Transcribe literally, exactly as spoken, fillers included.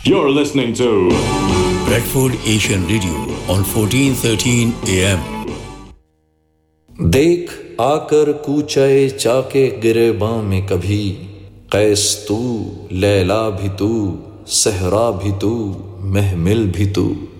You're listening to Bradford Asian Radio on fourteen thirteen A M. देख आकर कूचे चाके गिरेबां में कभी, कैस तू, लैला भी तू, सहरा भी तू, महमिल भी तू।